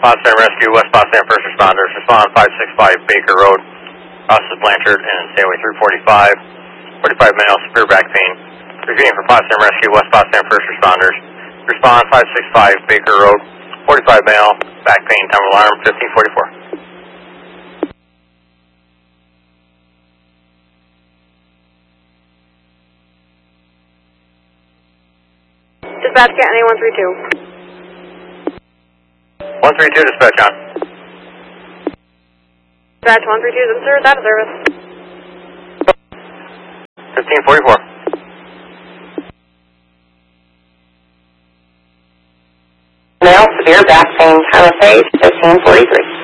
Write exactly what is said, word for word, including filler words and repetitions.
Potsdam Rescue, West Potsdam First Responders. Respond five six five Baker Road, Austin Blanchard, and Stairway three forty-five. forty-five male, severe back pain. Repeating for Potsdam Rescue, West Potsdam First Responders. Respond five six five Baker Road, forty-five male, back pain, time of alarm fifteen forty-four. Dispatch, get N A one three two. one three two, dispatch on. Dispatch one three two, is in service, out of service. fifteen forty-four. Male, severe back pain, time of phase fifteen forty-three.